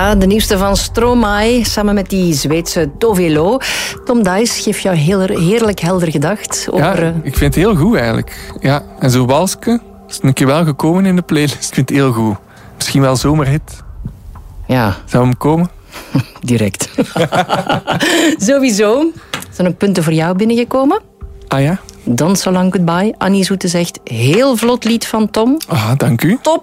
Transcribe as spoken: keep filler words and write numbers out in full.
Ja, de nieuwste van Stromae, samen met die Zweedse Tovelo. Tom Dice geeft jou heel heerlijk helder gedacht over... Ja, ik vind het heel goed eigenlijk. Ja, en zo'n walske is een keer wel gekomen in de playlist. Ik vind het heel goed. Misschien wel zomerhit. Ja. Zou hem komen? Direct. Sowieso. Zijn ook punten voor jou binnengekomen? Ah ja? Don't So Long Goodbye. Annie Zoete zegt, heel vlot lied van Tom. Ah, dank u. Top.